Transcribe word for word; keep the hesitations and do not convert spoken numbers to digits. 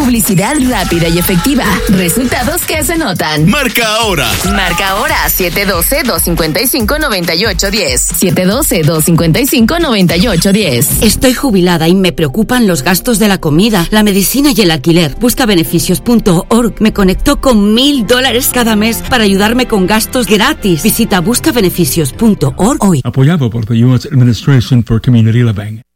Publicidad rápida y efectiva. Resultados que se notan. Marca ahora. Marca ahora siete uno dos, dos cinco cinco, nueve ocho uno cero. siete uno dos, dos cinco cinco, nueve ocho uno cero. Estoy jubilada y me preocupan los gastos de la comida, la medicina y el alquiler. busca beneficios punto org me conectó con mil dólares cada mes para ayudarme con gastos gratis. Visita busca beneficios punto org hoy. Apoyado por the U S Administration for Community Living.